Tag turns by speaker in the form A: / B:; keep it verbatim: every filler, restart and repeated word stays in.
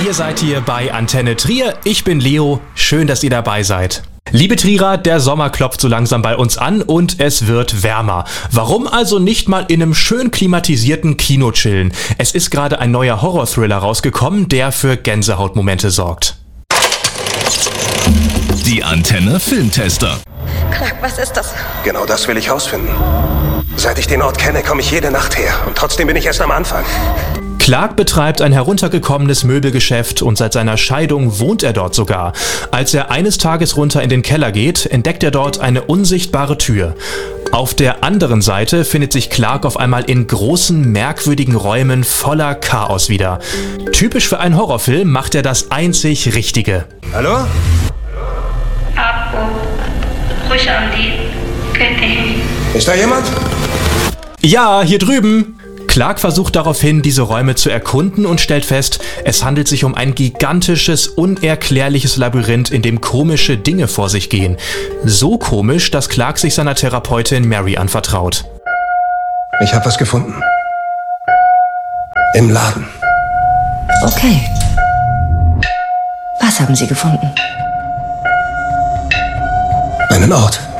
A: Ihr seid hier bei Antenne Trier. Ich bin Leo. Schön, dass ihr dabei seid. Liebe Trierer, der Sommer klopft so langsam bei uns an und es wird wärmer. Warum also nicht mal in einem schön klimatisierten Kino chillen? Es ist gerade ein neuer Horror-Thriller rausgekommen, der für Gänsehautmomente sorgt.
B: Die Antenne Filmtester.
C: Clark, was ist das?
D: Genau das will ich rausfinden. Seit ich den Ort kenne, komme ich jede Nacht her. Und trotzdem bin ich erst am Anfang.
A: Clark betreibt ein heruntergekommenes Möbelgeschäft und seit seiner Scheidung wohnt er dort sogar. Als er eines Tages runter in den Keller geht, entdeckt er dort eine unsichtbare Tür. Auf der anderen Seite findet sich Clark auf einmal in großen, merkwürdigen Räumen voller Chaos wieder. Typisch für einen Horrorfilm macht er das einzig Richtige.
D: Hallo? Ist da jemand?
A: Ja, hier drüben! Clark versucht daraufhin, diese Räume zu erkunden und stellt fest, es handelt sich um ein gigantisches, unerklärliches Labyrinth, in dem komische Dinge vor sich gehen. So komisch, dass Clark sich seiner Therapeutin Mary anvertraut.
D: Ich habe was gefunden. Im Laden.
C: Okay. Was haben Sie gefunden?
D: Einen Ort.